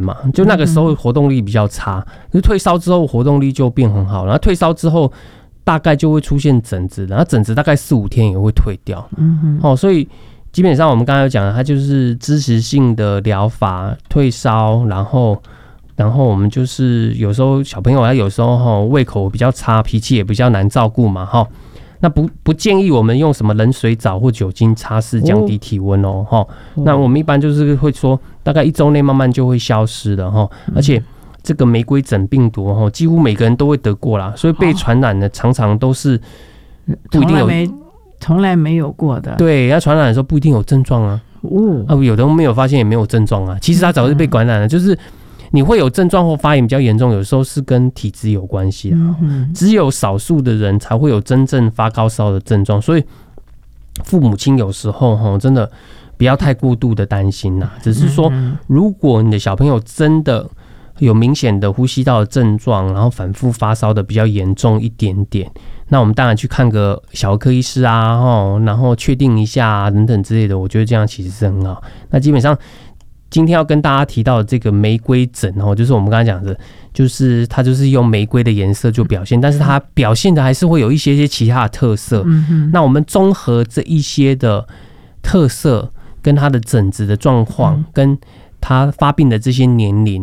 嘛，就那个时候活动力比较差，就退烧之后活动力就变很好，然后退烧之后大概就会出现疹子，然后疹子大概4-5天也会退掉。所以基本上我们刚才有讲的，它就是支持性的疗法，退烧，然后我们就是有时候小朋友他有时候胃口比较差，脾气也比较难照顾嘛，那不建议我们用什么冷水澡或酒精擦拭降低体温那我们一般就是会说，大概1周内慢慢就会消失了而且这个玫瑰疹病毒几乎每个人都会得过啦，所以被传染的常常都是不一定有从来没有过的。 对，要传染的时候不一定有症状啊。有的没有发现也没有症状啊，其实他早就被感染了，就是你会有症状或发炎比较严重，有时候是跟体质有关系只有少数的人才会有真正发高烧的症状，所以父母亲有时候真的不要太过度的担心啦，只是说如果你的小朋友真的有明显的呼吸道的症状，然后反复发烧的比较严重一点点，那我们当然去看个小儿科医师然后确定一下等等之类的，我觉得这样其实是很好。那基本上今天要跟大家提到的这个玫瑰疹就是我们刚才讲的，就是它就是用玫瑰的颜色就表现，但是它表现的还是会有一些其他的特色。那我们综合这一些的特色跟它的疹子的状况，跟它发病的这些年龄，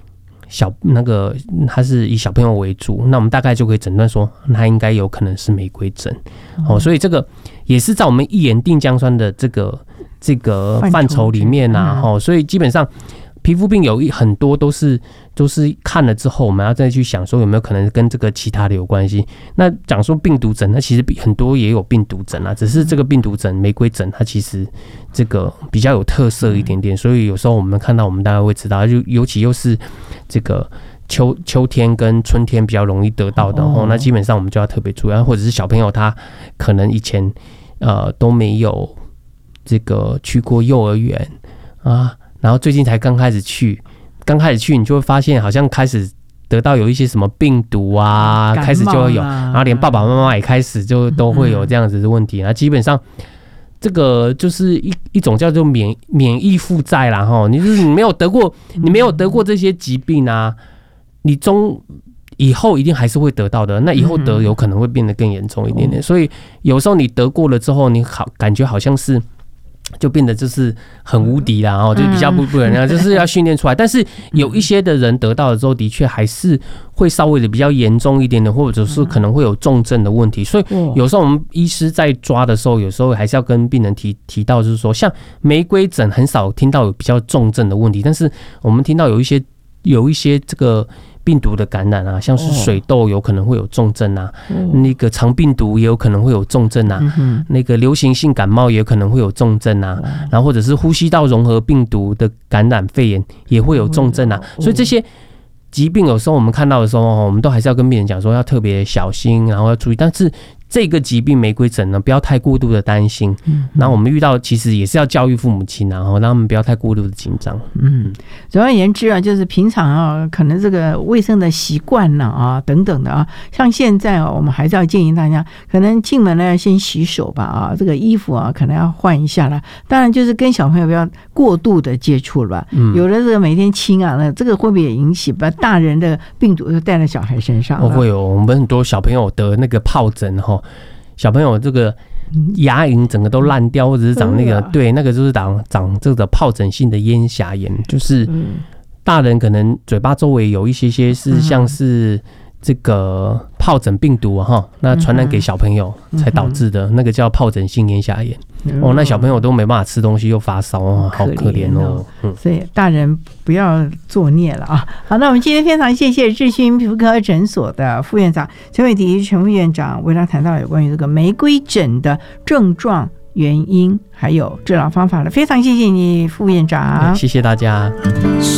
它是以小朋友为主，那我们大概就可以诊断说，它应该有可能是玫瑰疹。所以这个也是在我们一眼定江酸的这个范畴里面所以基本上皮肤病有很多都是看了之后，我们要再去想说有没有可能跟这个其他的有关系。那讲说病毒疹，那其实很多也有病毒疹只是这个病毒疹玫瑰疹它其实这个比较有特色一点点，所以有时候我们看到我们大概会知道，尤其又是这个秋天跟春天比较容易得到的那基本上我们就要特别注意，或者是小朋友他可能以前都没有这个去过幼儿园然后最近才刚开始去，你就会发现好像开始得到有一些什么病毒开始就会有，然后连爸爸妈妈也开始就都会有这样子的问题。那基本上这个就是一种叫做免疫负债啦你就是你没有得过这些疾病你以后一定还是会得到的，那以后得有可能会变得更严重一点点。所以有时候你得过了之后，你感觉好像是就变得就是很无敌啦就是比较不能量，就是要训练出来。但是有一些的人得到了之后，的确还是会稍微的比较严重一点的，或者是可能会有重症的问题。所以有时候我们医师在抓的时候，有时候还是要跟病人提到，就是说像玫瑰疹很少听到有比较重症的问题，但是我们听到有一些这个病毒的感染像是水痘有可能会有重症那个肠病毒也有可能会有重症那个流行性感冒也有可能会有重症然后或者是呼吸道融合病毒的感染肺炎也会有重症所以这些疾病有时候我们看到的时候，我们都还是要跟病人讲说要特别小心，然后要注意。但是这个疾病玫瑰疹呢，不要太过度的担心。然后我们遇到其实也是要教育父母亲然后让他们不要太过度的紧张。 总而言之就是平常可能这个卫生的习惯等等的像现在我们还是要建议大家，可能进门呢要先洗手吧这个衣服可能要换一下了。当然就是跟小朋友不要过度的接触了吧。有的这个每天亲那这个会不会也引起把大人的病毒就带在小孩身上了？ 会有，我们很多小朋友得那个疱疹小朋友这个牙龈整个都烂掉，或者是长那个对，那个就是长这个疱疹性的咽峡炎，就是大人可能嘴巴周围有一些是像是这个疱疹病毒那传染给小朋友才导致的，那个叫疱疹性咽峡炎。那小朋友都没办法吃东西又发烧好可怜所以大人不要作孽了好，那我们今天非常谢谢智勋皮肤科诊所的副院长陈伟迪陈副院长为大家谈到有关于这个玫瑰疹的症状、原因还有治疗方法了。非常谢谢你副院长， 谢谢大家。